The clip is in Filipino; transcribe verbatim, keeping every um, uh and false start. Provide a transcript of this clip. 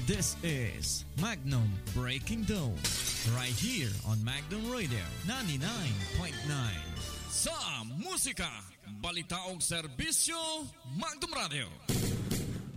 This is Magnum Breaking Dawn, right here on Magnum Radio ninety-nine point nine. Sa musika, balita o serbisyo, Magnum Radio.